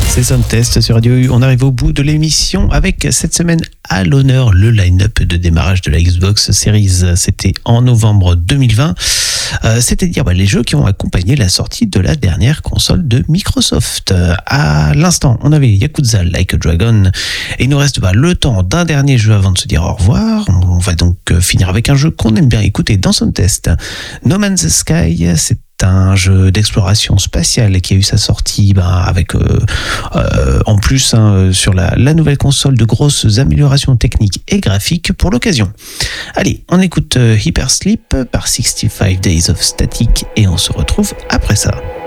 C'est Sound Test sur Radio U. On arrive au bout de l'émission avec cette semaine à l'honneur le line-up de démarrage de la Xbox Series. C'était en novembre 2020. C'est-à-dire les jeux qui ont accompagné la sortie de la dernière console de Microsoft. À l'instant, on avait Yakuza Like a Dragon. Et il nous reste le temps d'un dernier jeu avant de se dire au revoir. On va donc finir avec un jeu qu'on aime bien écouter dans Sound Test. No Man's Sky, c'est un jeu d'exploration spatiale qui a eu sa sortie avec en plus sur la nouvelle console de grosses améliorations techniques et graphiques pour l'occasion. Allez, on écoute Hyper Sleep par 65 Days of Static et on se retrouve après ça.